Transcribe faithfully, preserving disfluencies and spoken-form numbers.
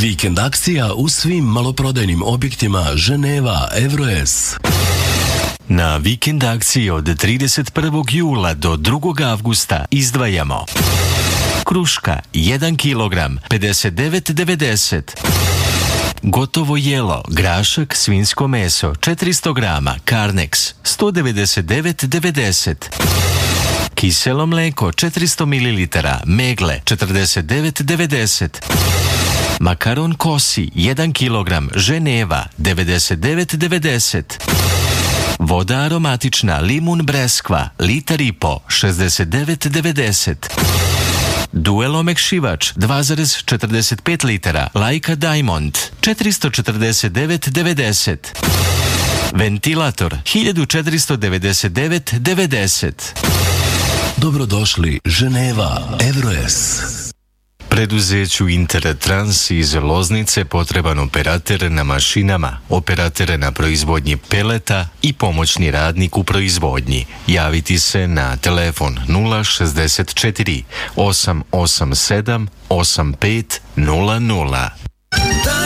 Vikend akcija u svim maloprodajnim objektima Ženeva Evroes. Na vikend akciji od trideset prvog jula do drugog avgusta izdvajamo kruška jedan kilogram pedeset devet devedeset, gotovo jelo, grašak, svinjsko meso četiristo grama, Carnex sto devedeset devet devedeset, kiselo mleko četiristo mililitara, Megle četrdeset devet devedeset, makaron kosi jedan kilogram, Ženeva devedeset devet devedeset, voda aromatična limun breskva litar i po šezdeset devet devedeset, Duel omekšivač dva zarez četrdeset pet litara, Leica Diamond četiristo četrdeset devet devedeset, ventilator hiljadu četiristo devedeset devet devedeset. Dobrodošli Ženeva Evroes. Preduzeću Intertrans iz Loznice potreban operater na mašinama, operater na proizvodnji peleta i pomoćni radnik u proizvodnji. Javiti se na telefon nula šezdeset četiri osam osam sedam osam pet nula nula.